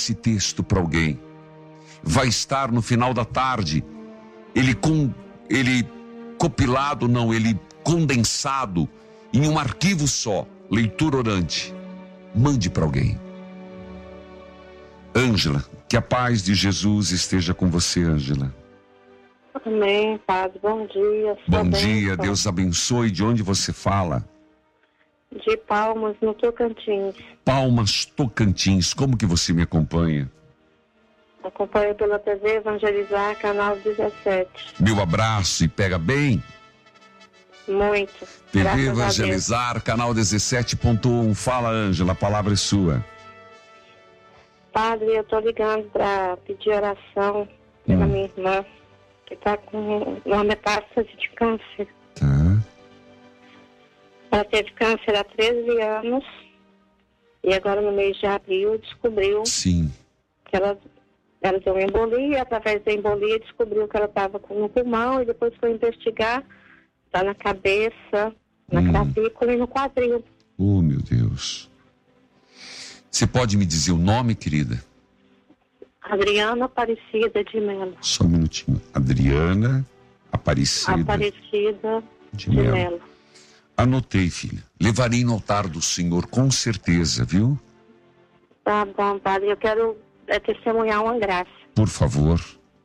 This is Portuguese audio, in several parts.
esse texto para alguém. Vai estar no final da tarde, ele compilado, não, ele condensado em um arquivo só, leitura orante. Mande para alguém. Ângela, que a paz de Jesus esteja com você, Ângela. Amém, Padre. Bom dia. Bom dia, Deus abençoe. De onde você fala? De Palmas, no Tocantins. Palmas, Tocantins. Como que você me acompanha? Acompanho pela TV Evangelizar, canal 17. Meu abraço e pega bem? Muito. TV Evangelizar, canal 17.1. Fala, Ângela, a palavra é sua. Padre, eu tô ligando para pedir oração pela minha irmã, que está com uma metástase de câncer. Tá. Ela teve câncer há 13 anos e agora no mês de abril descobriu Sim. que ela deu uma embolia. Através da embolia descobriu que ela estava com no pulmão e depois foi investigar, está na cabeça, na clavícula e no quadril. Oh, meu Deus. Você pode me dizer o nome, querida? Adriana Aparecida de Melo. Só um minutinho. Adriana Aparecida de Melo. Anotei, filha. Levarei no altar do Senhor, com certeza, viu? Tá bom, Padre. Eu quero testemunhar uma graça. Por favor.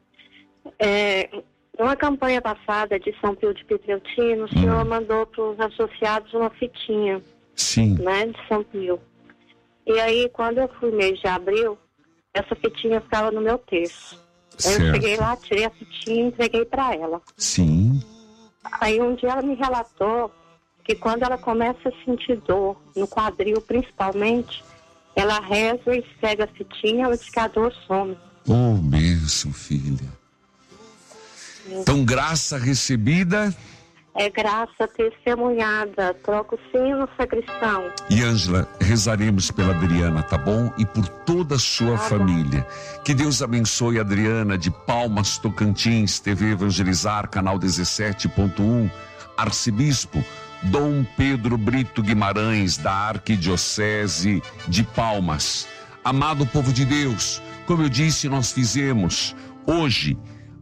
Numa campanha passada de São Pio de Pietrelcina, o senhor mandou para os associados uma fitinha. Sim. Né, de São Pio. E aí, quando eu fui mês de abril, essa fitinha ficava no meu terço. Aí eu cheguei lá, tirei a fitinha e entreguei para ela. Sim. Aí um dia ela me relatou que quando ela começa a sentir dor, no quadril principalmente, ela reza e esfrega a fitinha, ela diz que a dor some. Oh, bênção, filha. Então, graça recebida... É graça testemunhada. Troca o sino, sacristão. E, Ângela, rezaremos pela Adriana, tá bom? E por toda a sua família. Que Deus abençoe a Adriana de Palmas, Tocantins, TV Evangelizar, canal 17.1, Arcebispo Dom Pedro Brito Guimarães, da Arquidiocese de Palmas. Amado povo de Deus, como eu disse, nós fizemos hoje,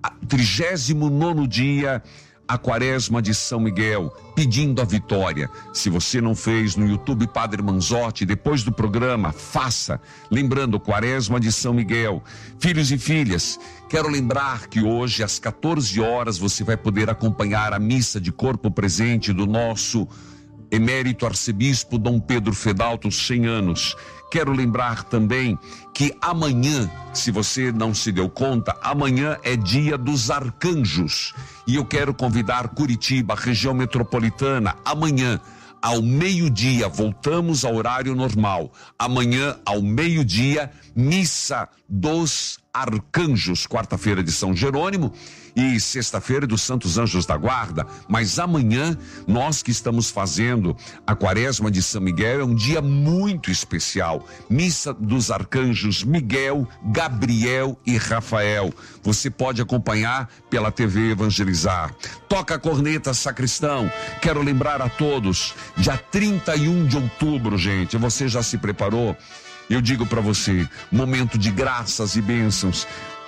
39º dia, a Quaresma de São Miguel, pedindo a vitória. Se você não fez no YouTube Padre Manzotti, depois do programa, faça. Lembrando, Quaresma de São Miguel. Filhos e filhas, quero lembrar que hoje, às 14 horas, você vai poder acompanhar a missa de corpo presente do nosso emérito arcebispo Dom Pedro Fedalto, 100 anos. Quero lembrar também que amanhã, se você não se deu conta, amanhã é dia dos arcanjos. E eu quero convidar Curitiba, região metropolitana, amanhã, ao meio-dia, voltamos ao horário normal. Amanhã, ao meio-dia, missa dos arcanjos, quarta-feira de São Jerônimo e sexta-feira dos Santos Anjos da Guarda. Mas amanhã, nós que estamos fazendo a Quaresma de São Miguel, é um dia muito especial. Missa dos arcanjos Miguel, Gabriel e Rafael. Você pode acompanhar pela TV Evangelizar. Toca a corneta, sacristão. Quero lembrar a todos, dia 31 de outubro, gente, você já se preparou? Eu digo para você, momento de graças e bênçãos.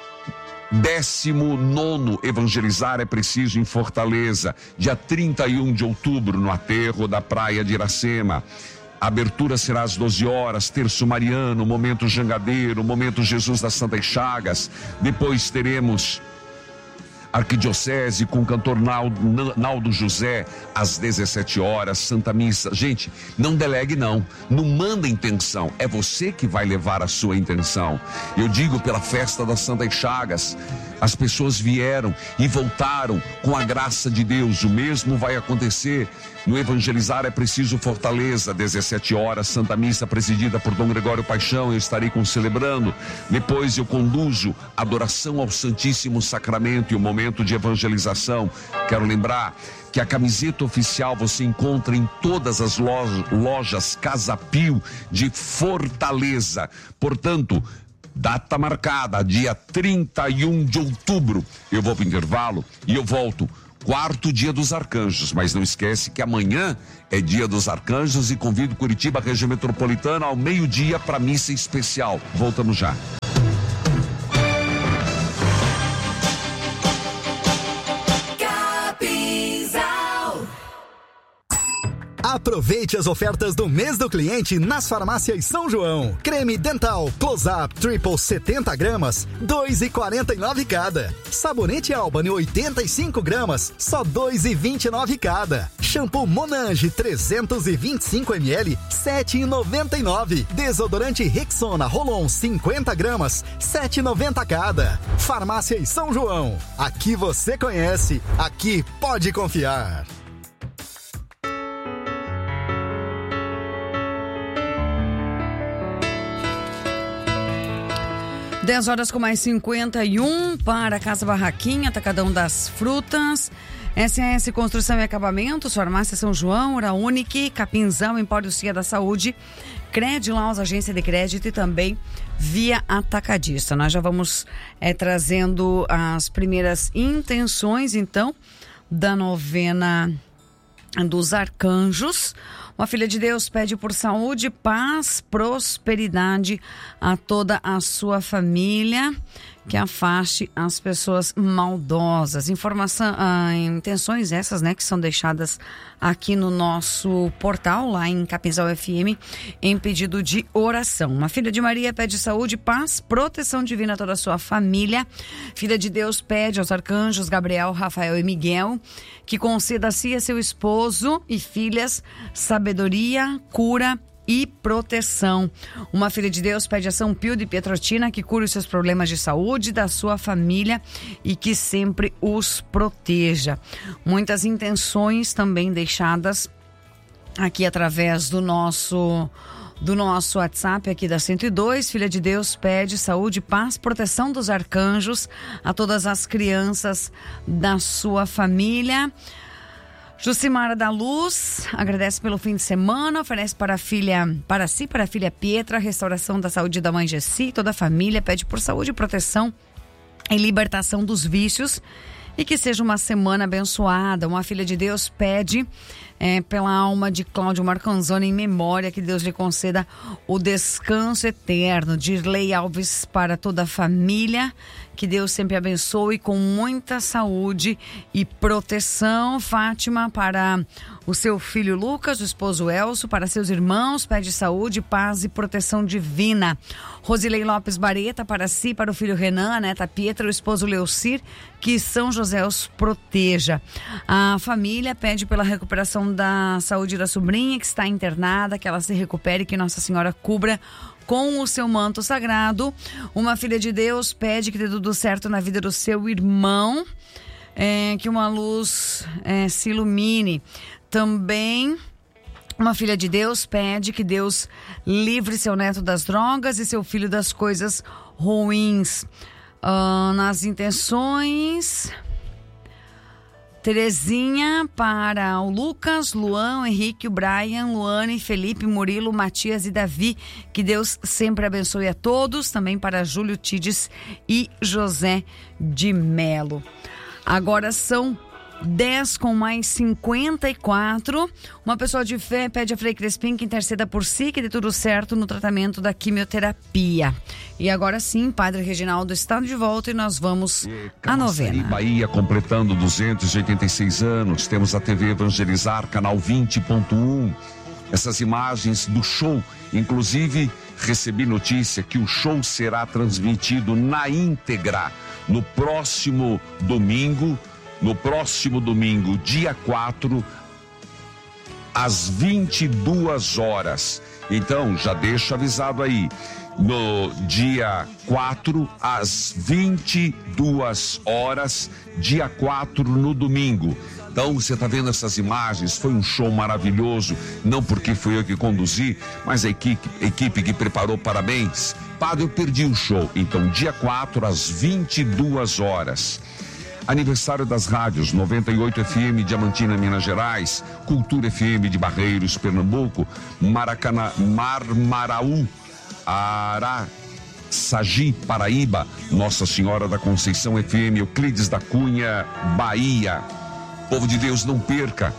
19º Evangelizar é Preciso em Fortaleza, dia 31 de outubro, no aterro da praia de Iracema. A abertura será às 12 horas, terço mariano, momento jangadeiro, momento Jesus das Santas Chagas. Depois teremos Arquidiocese com o cantor Naldo José, às 17 horas, Santa Missa. Gente, não delegue não manda intenção, é você que vai levar a sua intenção. Eu digo pela festa das Santas Chagas, as pessoas vieram e voltaram com a graça de Deus. O mesmo vai acontecer no Evangelizar é Preciso Fortaleza, 17 horas, Santa Missa presidida por Dom Gregório Paixão, eu estarei celebrando. Depois eu conduzo adoração ao Santíssimo Sacramento e o momento de evangelização. Quero lembrar que a camiseta oficial você encontra em todas as lojas Casa Pio de Fortaleza. Portanto, data marcada, dia 31 de outubro. Eu vou para o intervalo e eu volto. Quarto dia dos arcanjos, mas não esquece que amanhã é dia dos arcanjos e convido Curitiba, região metropolitana, ao meio-dia para missa especial. Voltamos já. Aproveite as ofertas do mês do cliente nas farmácias São João. Creme dental Close-Up Triple 70 gramas, 2,49 cada. Sabonete Albany 85 gramas, só 2,29 cada. Shampoo Monange 325 ml, 7,99. Desodorante Rexona Rolon 50 gramas, 7,90 cada. Farmácias São João. Aqui você conhece, aqui pode confiar. 10 horas com mais 51 para a Casa Barraquinha, Atacadão das Frutas, SAS Construção e Acabamentos, Farmácia São João, Hora Unique, Capinzão, Empório Cia da Saúde, Credilaus, Agência de Crédito e também Via Atacadista. Nós já vamos trazendo as primeiras intenções, então, da novena dos Arcanjos. Uma filha de Deus pede por saúde, paz, prosperidade a toda a sua família, que afaste as pessoas maldosas. Intenções essas, né, que são deixadas aqui no nosso portal, lá em Capinzal FM, em pedido de oração. Uma filha de Maria pede saúde, paz, proteção divina a toda a sua família. Filha de Deus pede aos arcanjos Gabriel, Rafael e Miguel que conceda a si e a seu esposo e filhas sabedoria, cura e proteção. Uma filha de Deus pede a São Pio de Pietrotina que cure os seus problemas de saúde da sua família e que sempre os proteja. Muitas intenções também deixadas aqui através do nosso WhatsApp aqui da 102. Filha de Deus pede saúde, paz, proteção dos arcanjos a todas as crianças da sua família. Jucimara da Luz agradece pelo fim de semana, oferece para a filha Pietra, restauração da saúde da mãe Gessi, toda a família, pede por saúde, proteção e libertação dos vícios e que seja uma semana abençoada. Uma filha de Deus pede pela alma de Cláudio Marcanzoni em memória, que Deus lhe conceda o descanso eterno. Dirley Alves para toda a família, que Deus sempre abençoe com muita saúde e proteção. Fátima para o seu filho Lucas, o esposo Elcio, para seus irmãos, pede saúde, paz e proteção divina. Rosilei Lopes Bareta para si, para o filho Renan, a neta Pietra, o esposo Leucir, que São José os proteja. A família pede pela recuperação da saúde da sobrinha que está internada, que ela se recupere, que Nossa Senhora cubra com o seu manto sagrado. Uma filha de Deus pede que dê tudo certo na vida do seu irmão, que uma luz se ilumine. Também uma filha de Deus pede que Deus livre seu neto das drogas e seu filho das coisas ruins. Nas intenções, Terezinha para o Lucas, Luan, o Henrique, o Brian, Luane, Felipe, Murilo, Matias e Davi. Que Deus sempre abençoe a todos. Também para Júlio Tides e José de Melo. Agora são 10 com mais 54. Uma pessoa de fé pede a Frei Crespim que interceda por si, que dê tudo certo no tratamento da quimioterapia. E agora sim, Padre Reginaldo está de volta e nós vamos à novena. Bahia completando 286 anos. Temos a TV Evangelizar, canal 20.1. Essas imagens do show, inclusive recebi notícia que o show será transmitido na íntegra no próximo domingo, dia 4, às 22 horas. Então, já deixo avisado aí, no dia 4, às 22 horas, dia 4 no domingo. Então, você está vendo essas imagens, foi um show maravilhoso, não porque fui eu que conduzi, mas a equipe que preparou, parabéns. Padre, eu perdi o show. Então, dia 4, às 22 horas. Aniversário das rádios 98 FM Diamantina, Minas Gerais, Cultura FM de Barreiros, Pernambuco, Marmaraú, Araçagi, Paraíba, Nossa Senhora da Conceição FM, Euclides da Cunha, Bahia. Povo de Deus, não perca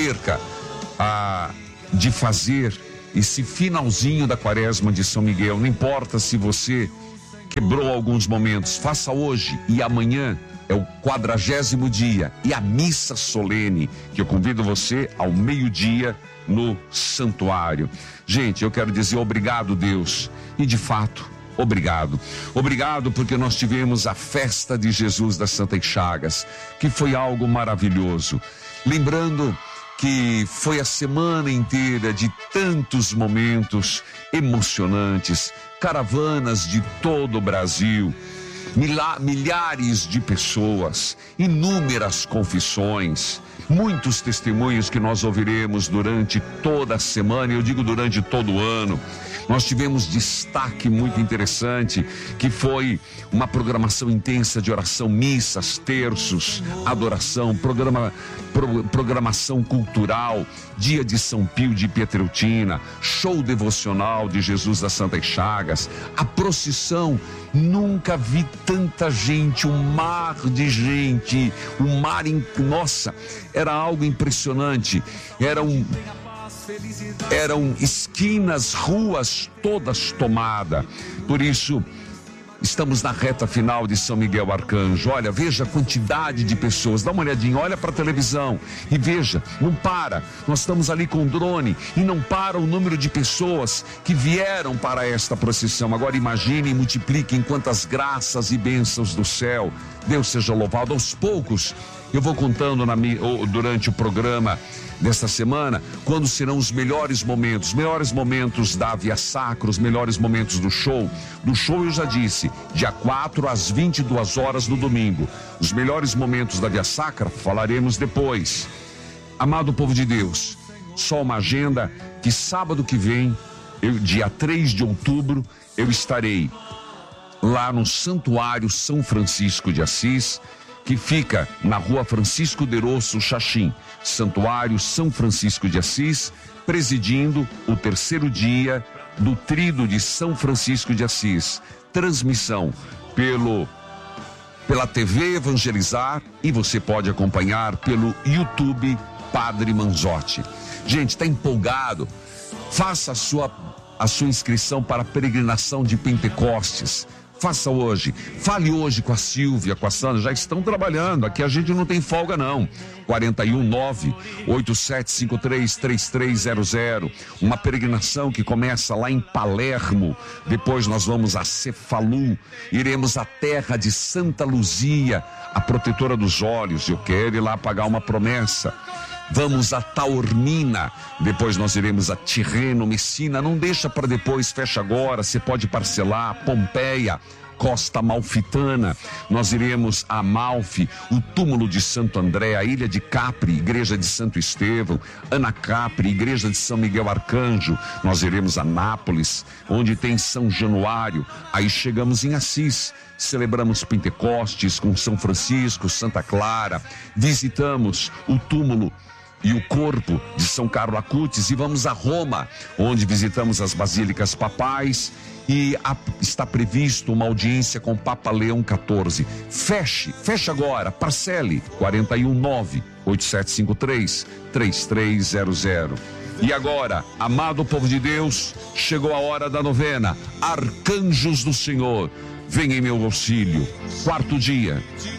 de fazer esse finalzinho da quaresma de São Miguel. Não importa se você quebrou alguns momentos, faça hoje e amanhã é o 40º dia e a missa solene, que eu convido você ao meio-dia no santuário. Gente, eu quero dizer obrigado, Deus, e de fato, obrigado. Obrigado porque nós tivemos a festa de Jesus das Santas Chagas, que foi algo maravilhoso. Lembrando que foi a semana inteira de tantos momentos emocionantes, caravanas de todo o Brasil, milhares de pessoas, inúmeras confissões, muitos testemunhos que nós ouviremos durante toda a semana, eu digo durante todo o ano. Nós tivemos destaque muito interessante, que foi uma programação intensa de oração, missas, terços, adoração, programação cultural, dia de São Pio de Pietreutina, show devocional de Jesus das Santas Chagas, a procissão. Nunca vi tanta gente, um mar de gente, nossa, era algo impressionante. Eram esquinas, ruas todas tomadas. Por isso, estamos na reta final de São Miguel Arcanjo. Olha, veja a quantidade de pessoas. Dá uma olhadinha, olha para a televisão e veja, não para. Nós estamos ali com o drone e não para o número de pessoas que vieram para esta procissão. Agora imagine e multipliquem quantas graças e bênçãos do céu. Deus seja louvado. Aos poucos, eu vou contando durante o programa desta semana, quando serão os melhores momentos da Via Sacra, os melhores momentos do show. Do show eu já disse, dia 4 às 22 horas no domingo. Os melhores momentos da Via Sacra falaremos depois. Amado povo de Deus, só uma agenda que sábado que vem, dia 3 de outubro, eu estarei lá no Santuário São Francisco de Assis, que fica na rua Francisco de Rosso, Xaxim, Santuário São Francisco de Assis, presidindo o 3º dia do Tríduo de São Francisco de Assis. Transmissão pela TV Evangelizar, e você pode acompanhar pelo YouTube Padre Manzotti. Gente, está empolgado? Faça a sua inscrição para a peregrinação de Pentecostes. Faça hoje, fale hoje com a Silvia, com a Sandra, já estão trabalhando, aqui a gente não tem folga não. 419-8753-3300, uma peregrinação que começa lá em Palermo, depois nós vamos a Cefalu, iremos à terra de Santa Luzia, a protetora dos olhos. Eu quero ir lá pagar uma promessa. Vamos a Taormina, depois nós iremos a Tirreno, Messina, não deixa para depois, fecha agora, você pode parcelar. Pompeia, Costa Amalfitana, nós iremos a Amalfi, o túmulo de Santo André, a ilha de Capri, igreja de Santo Estevão, Anacapri, igreja de São Miguel Arcanjo, nós iremos a Nápoles, onde tem São Januário, aí chegamos em Assis, celebramos Pentecostes com São Francisco, Santa Clara, visitamos o túmulo e o corpo de São Carlo Acutis e vamos a Roma, onde visitamos as basílicas papais e está previsto uma audiência com o Papa Leão XIV. Feche agora, parcele 419-8753-3300. E agora, amado povo de Deus, chegou a hora da novena. Arcanjos do Senhor, vem em meu auxílio. 4º dia.